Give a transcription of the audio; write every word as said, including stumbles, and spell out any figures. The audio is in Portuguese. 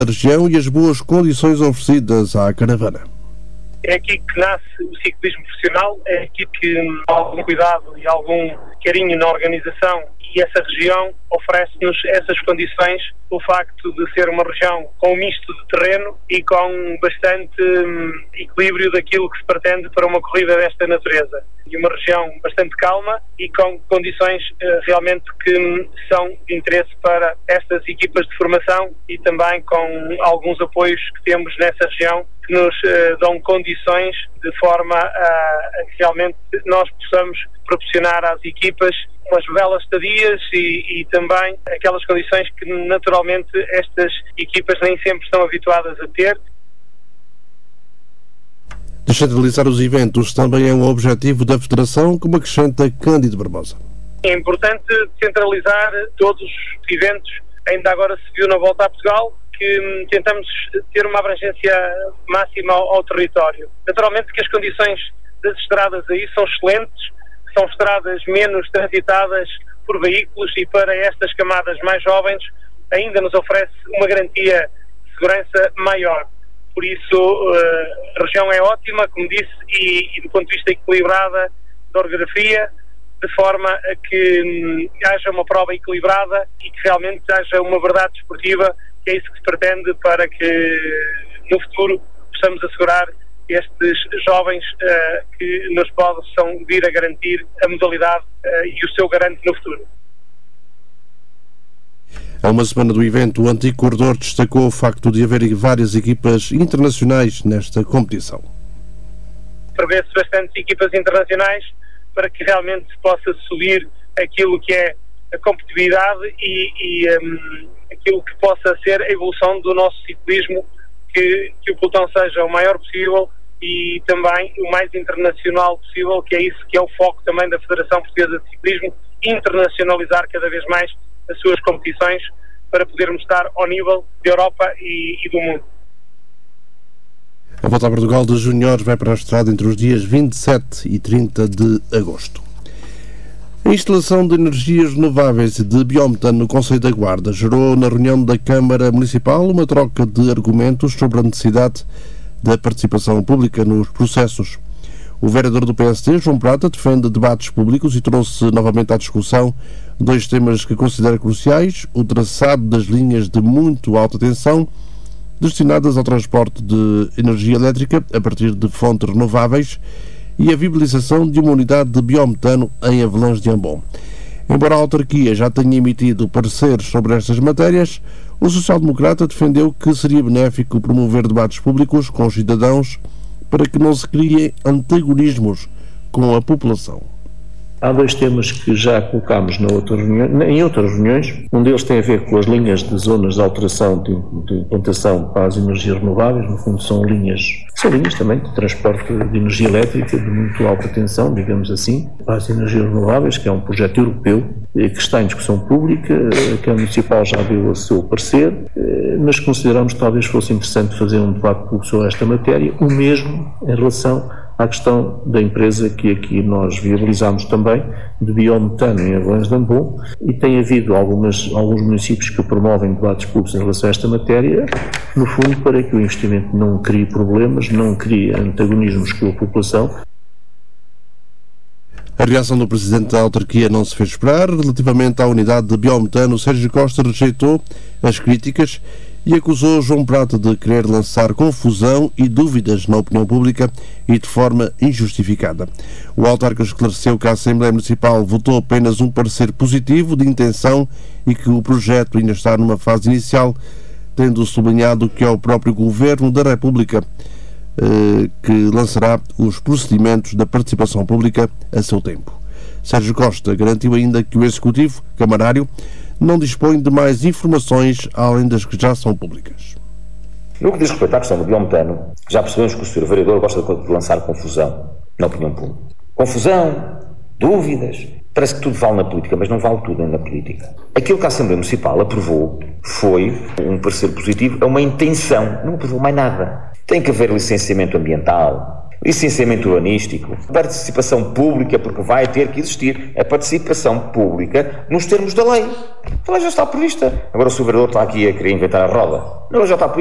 região e as boas condições oferecidas à caravana. É aqui que nasce o ciclismo profissional, é aqui que há algum cuidado e algum carinho na organização, e essa região oferece-nos essas condições, o facto de ser uma região com um misto de terreno e com bastante hum, equilíbrio daquilo que se pretende para uma corrida desta natureza. E uma região bastante calma e com condições uh, realmente que hum, são de interesse para estas equipas de formação, e também com alguns apoios que temos nessa região que nos uh, dão condições de forma a, a que realmente nós possamos proporcionar às equipas umas belas estadias e, e também aquelas condições que naturalmente estas equipas nem sempre estão habituadas a ter. Descentralizar os eventos também é um objetivo da Federação, como acrescenta Cândido Barbosa. É importante descentralizar todos os eventos. Ainda agora se viu na Volta a Portugal que tentamos ter uma abrangência máxima ao, ao território. Naturalmente que as condições das estradas aí são excelentes, são estradas menos transitadas por veículos, e para estas camadas mais jovens ainda nos oferece uma garantia de segurança maior. Por isso a região é ótima, como disse, e, e do ponto de vista equilibrada da orografia, de forma a que hum, haja uma prova equilibrada e que realmente haja uma verdade desportiva, que é isso que se pretende, para que no futuro possamos assegurar estes jovens uh, que nos possam vir a garantir a modalidade uh, e o seu garante no futuro. Há uma semana do evento, o Antigo Corredor destacou o facto de haver várias equipas internacionais nesta competição. Prevê-se bastantes equipas internacionais para que realmente se possa subir aquilo que é a competitividade e, e um, aquilo que possa ser a evolução do nosso ciclismo, que, que o pelotão seja o maior possível e também o mais internacional possível, que é isso que é o foco também da Federação Portuguesa de Ciclismo, internacionalizar cada vez mais as suas competições para podermos estar ao nível da Europa e, e do mundo. A Volta a Portugal de Júniores vai para a estrada entre os dias vinte e sete e trinta de agosto. A instalação de energias renováveis de biometano no Concelho da Guarda gerou na reunião da Câmara Municipal uma troca de argumentos sobre a necessidade da participação pública nos processos. O vereador do P S D, João Prata, defende debates públicos e trouxe novamente à discussão dois temas que considera cruciais: o traçado das linhas de muito alta tensão destinadas ao transporte de energia elétrica a partir de fontes renováveis e a viabilização de uma unidade de biometano em Avelange de Ambon. Embora a autarquia já tenha emitido pareceres sobre estas matérias, o social-democrata defendeu que seria benéfico promover debates públicos com os cidadãos para que não se criem antagonismos com a população. Há dois temas que já colocámos na outra reunião, em outras reuniões. Um deles tem a ver com as linhas de zonas de alteração de, de implantação para as energias renováveis. No fundo são linhas, são linhas também de transporte de energia elétrica de muito alta tensão, digamos assim, para as energias renováveis, que é um projeto europeu que está em discussão pública. A Câmara Municipal já deu o seu parecer, mas consideramos que talvez fosse interessante fazer um debate público sobre esta matéria, o mesmo em relação à questão da empresa que aqui nós viabilizamos também, de biometano em Avelange de Ambon, e tem havido algumas, alguns municípios que promovem debates públicos em relação a esta matéria, no fundo para que o investimento não crie problemas, não crie antagonismos com a população. A reação do presidente da autarquia não se fez esperar. Relativamente à unidade de biometano, Sérgio Costa rejeitou as críticas e acusou João Prata de querer lançar confusão e dúvidas na opinião pública e de forma injustificada. O autarca esclareceu que a Assembleia Municipal votou apenas um parecer positivo de intenção e que o projeto ainda está numa fase inicial, tendo sublinhado que é o próprio Governo da República eh, que lançará os procedimentos da participação pública a seu tempo. Sérgio Costa garantiu ainda que o Executivo camarário não dispõe de mais informações além das que já são públicas. No que diz respeito à questão do biometano, já percebemos que o senhor vereador gosta de lançar confusão na opinião pública. Confusão, dúvidas, parece que tudo vale na política, mas não vale tudo na política. Aquilo que a Assembleia Municipal aprovou foi um parecer positivo, é uma intenção, não aprovou mais nada. Tem que haver licenciamento ambiental, licenciamento urbanístico, participação pública, porque vai ter que existir a participação pública nos termos da lei. A lei já está prevista. Agora o seu vereador está aqui a querer inventar a roda. Não, já está prevista.